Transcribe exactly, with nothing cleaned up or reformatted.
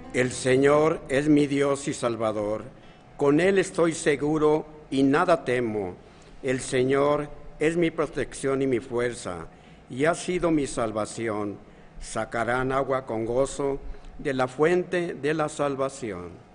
El Señor es mi Dios y Salvador, con Él estoy seguro y nada temo. El Señor es mi protección y mi fuerza, y ha sido mi salvación. Sacarán agua con gozo de la fuente de la salvación.